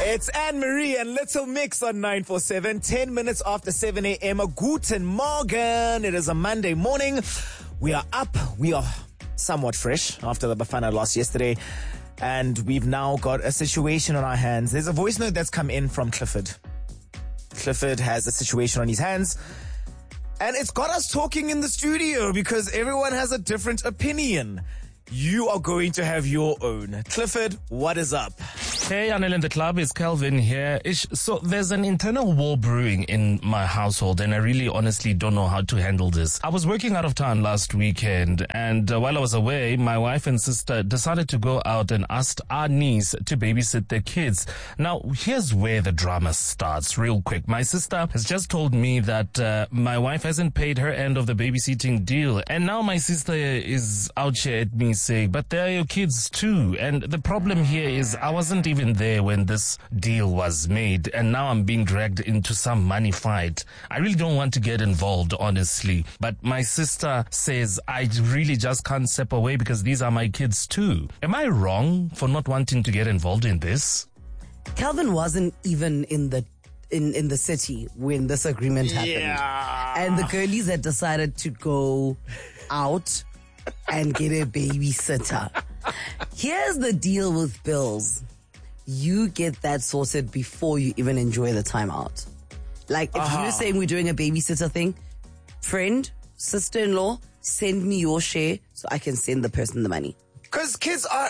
It's Anne-Marie and Little Mix on 947, 10 minutes after 7 a.m. Guten Morgen. It is a Monday morning. We are up. We are somewhat fresh after the Bafana loss yesterday. And we've now got a situation on our hands. There's a voice note that's come in from Clifford. Clifford has a situation on his hands. And it's got us talking in the studio because everyone has a different opinion. You are going to have your own. Clifford, what is up? Hey, Anel in the club, it's Kelvin here. So there's an internal war brewing in my household and I really honestly don't know how to handle this. I was working out of town last weekend and while I was away, my wife and sister decided to go out and asked our niece to babysit their kids. Now, here's where the drama starts real quick. My sister has just told me that my wife hasn't paid her end of the babysitting deal. And now my sister is out here at me saying, but they're your kids too. And the problem here is I wasn't even there when this deal was made and now I'm being dragged into some money fight. I really don't want to get involved, honestly, but my sister says I really just can't step away because these are my kids too. Am I wrong for not wanting to get involved in this? Calvin wasn't even in the city when this agreement happened. Yeah. And the girlies had decided to go out and get a babysitter. Here's the deal with bills. You get that sorted before you even enjoy the time out. Like, if you're saying we're doing a babysitter thing, friend, sister-in-law, send me your share so I can send the person the money. Because kids are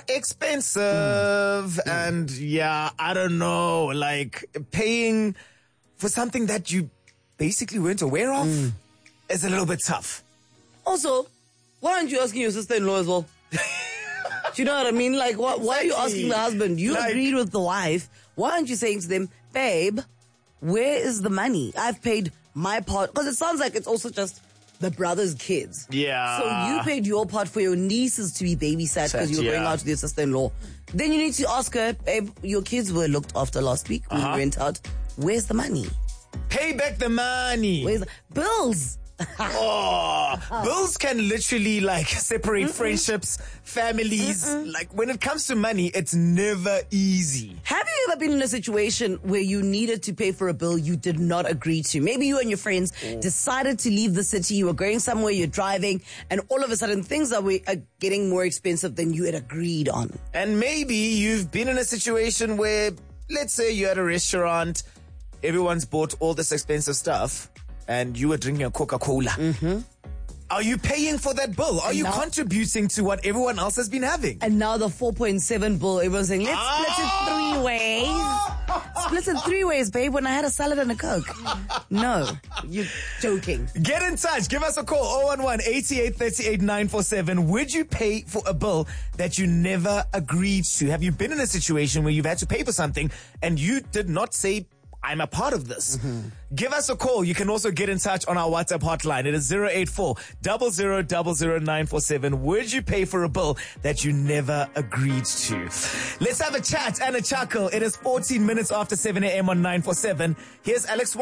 expensive and yeah, I don't know, like paying for something that you basically weren't aware of is a little bit tough. Also, why aren't you asking your sister-in-law as well? Do you know what I mean? Like, why are you asking the husband? You agreed with the wife. Why aren't you saying to them, babe, where is the money? I've paid my part. Because it sounds like it's also just the brother's kids. Yeah. So you paid your part for your nieces to be babysat because you were going out with your sister-in-law. Then you need to ask her, babe, your kids were looked after last week when you went out. Where's the money? Pay back the money. Where's the bills? Bills can literally like separate friendships, families. Like when it comes to money, it's never easy. Have you ever been in a situation where you needed to pay for a bill you did not agree to? Maybe you and your friends decided to leave the city, you were going somewhere, you're driving, and all of a sudden things are getting more expensive than you had agreed on. And maybe you've been in a situation where, let's say you're at a restaurant, everyone's bought all this expensive stuff, and you were drinking a Coca-Cola. Are you paying for that bill? Are you contributing to what everyone else has been having? And now the 4.7 bill, everyone's saying, let's split it 3 ways. Split it 3 ways, babe, when I had a salad and a Coke. No, you're joking. Get in touch. Give us a call, 011-8838-947. Would you pay for a bill that you never agreed to? Have you been in a situation where you've had to pay for something and you did not say, I'm a part of this? Give us a call. You can also get in touch on our WhatsApp hotline. It is 084-0000-947. Would you pay for a bill that you never agreed to? Let's have a chat and a chuckle. It is 14 minutes after 7 a.m. on 947. Here's Alex